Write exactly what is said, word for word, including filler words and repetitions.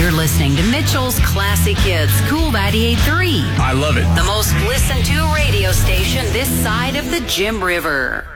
You're listening to Mitchell's Classic Hits, Cool ninety-eight point three. I love it. The most listened to radio station this side of the Jim River.